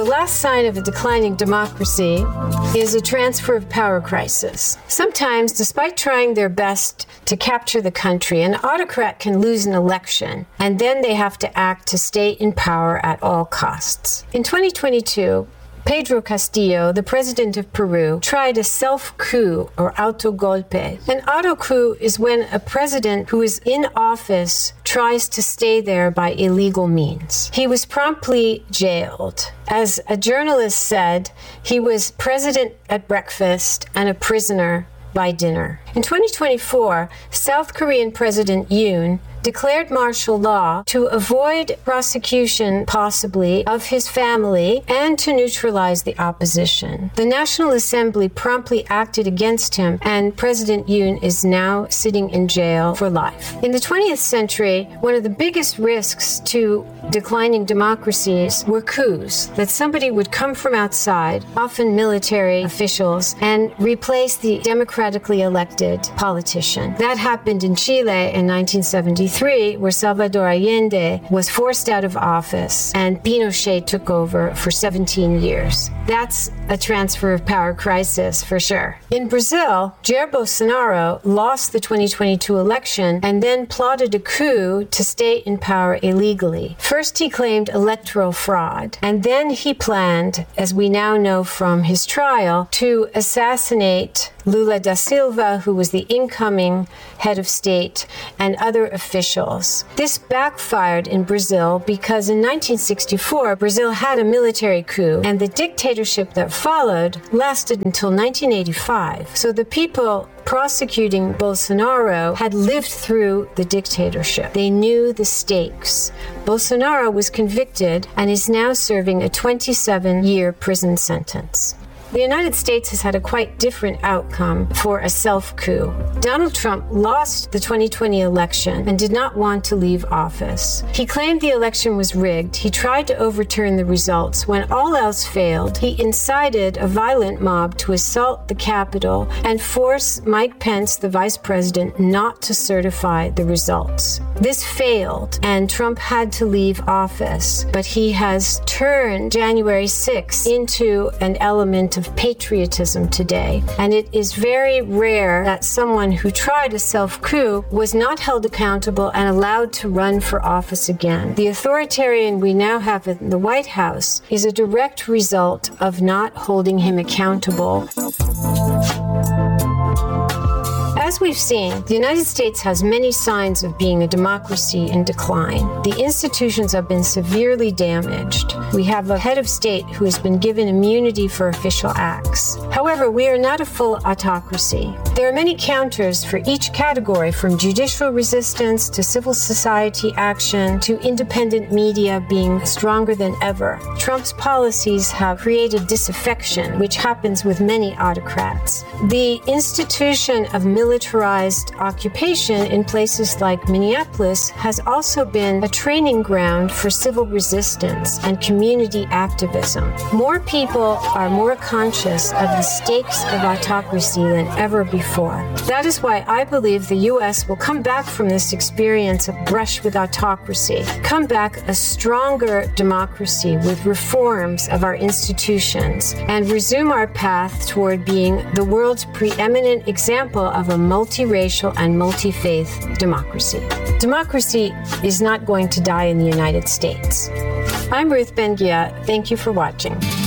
The last sign of a declining democracy is a transfer of power crisis. Sometimes, despite trying their best to capture the country, an autocrat can lose an election, and then they have to act to stay in power at all costs. In 2022, Pedro Castillo, the president of Peru, tried a self-coup or autogolpe. An auto-coup is when a president who is in office tries to stay there by illegal means. He was promptly jailed. As a journalist said, he was president at breakfast and a prisoner by dinner. In 2024, South Korean President Yoon declared martial law to avoid prosecution, possibly, of his family and to neutralize the opposition. The National Assembly promptly acted against him, and President Yoon is now sitting in jail for life. In the 20th century, one of the biggest risks to declining democracies were coups, that somebody would come from outside, often military officials, and replace the democratically elected politician. That happened in Chile in 1973. Where Salvador Allende was forced out of office and Pinochet took over for 17 years. That's a transfer of power crisis for sure. In Brazil, Jair Bolsonaro lost the 2022 election and then plotted a coup to stay in power illegally. First, he claimed electoral fraud, and then he planned, as we now know from his trial, to assassinate Lula da Silva, who was the incoming head of state, and other officials. This backfired in Brazil because in 1964, Brazil had a military coup, and the dictatorship that followed lasted until 1985. So the people prosecuting Bolsonaro had lived through the dictatorship. They knew the stakes. Bolsonaro was convicted and is now serving a 27-year prison sentence. The United States has had a quite different outcome for a self-coup. Donald Trump lost the 2020 election and did not want to leave office. He claimed the election was rigged. He tried to overturn the results. When all else failed, he incited a violent mob to assault the Capitol and force Mike Pence, the vice president, not to certify the results. This failed, and Trump had to leave office. But he has turned January 6th into an element of patriotism today. And it is very rare that someone who tried a self-coup was not held accountable and allowed to run for office again. The authoritarian we now have in the White House is a direct result of not holding him accountable. As we've seen, the United States has many signs of being a democracy in decline. The institutions have been severely damaged. We have a head of state who has been given immunity for official acts. However, we are not a full autocracy. There are many counters for each category, from judicial resistance to civil society action to independent media being stronger than ever. Trump's policies have created disaffection, which happens with many autocrats. The institution of militarized occupation in places like Minneapolis has also been a training ground for civil resistance and community activism. More people are more conscious of the stakes of autocracy than ever before. That is why I believe the U.S. will come back from this experience of brush with autocracy, come back a stronger democracy with reforms of our institutions, and resume our path toward being the world's preeminent example of a multiracial and multi-faith democracy. Democracy is not going to die in the United States. I'm Ruth Ben-Ghiat. Thank you for watching.